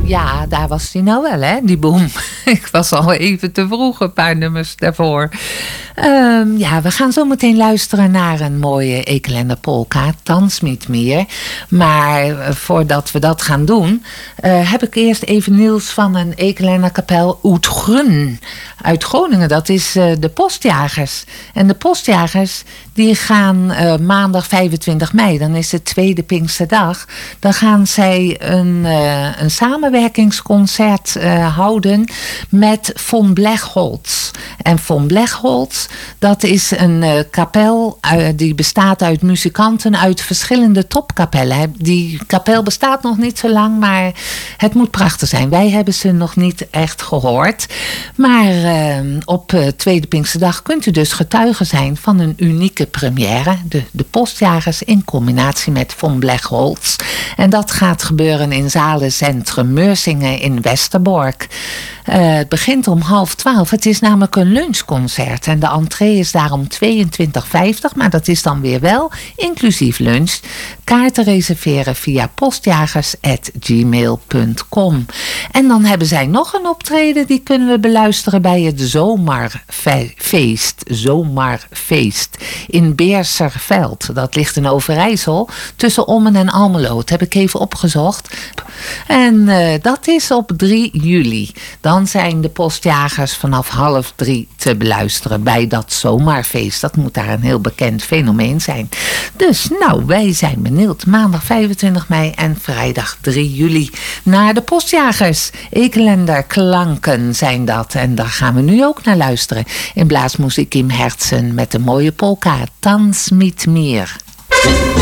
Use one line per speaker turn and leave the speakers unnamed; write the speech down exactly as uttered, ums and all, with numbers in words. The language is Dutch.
Ja, daar was hij nou wel, hè, die boom. Ik was al even te vroeg, een paar nummers daarvoor. Um, ja, we gaan zo meteen luisteren naar een mooie Ekelender polka, Thans niet meer. Maar uh, voordat we dat gaan doen, uh, heb ik eerst even nieuws van een Ekelender kapel uit Grun. Uit Groningen, dat is uh, de Postjagers. En de Postjagers, die gaan uh, maandag vijfentwintig mei, dan is het tweede Pinksterdag. Dan gaan zij een, uh, een samenwerkingsconcert uh, houden met Von Blechholz. En Von Blechholz, dat is een uh, kapel uh, die bestaat uit muzikanten uit verschillende topkapellen. Die kapel bestaat nog niet zo lang, maar het moet prachtig zijn. Wij hebben ze nog niet echt gehoord. Maar uh, op uh, tweede Pinksterdag kunt u dus getuige zijn van een unieke première. De, de Postjagers in combinatie met Von Blechholz. En dat gaat gebeuren in Zalencentrum Meursingen in Westerbork. Uh, het begint om half twaalf. Het is namelijk een lunchconcert. En de entree is daarom tweeëntwintig vijftig. Maar dat is dan weer wel inclusief lunch. Kaarten reserveren via postjagers at gmail punt com. En dan hebben zij nog een optreden. Die kunnen we beluisteren bij het Zomerfeest. Zomerfeest in Beerserveld. Dat ligt in Overijssel. Tussen Ommen en Almelo. Dat heb ik even opgezocht. En uh, dat is op drie juli. Dan zijn de Postjagers vanaf half drie te beluisteren bij dat Zomerfeest. Dat moet daar een heel bekend fenomeen zijn. Dus nou, wij zijn benieuwd. Maandag vijfentwintig mei en vrijdag drie juli naar de Postjagers. Ekelender klanken zijn dat. En daar gaan we nu ook naar luisteren. In Blaasmuziek im Herzen met de mooie polka Thans niet meer.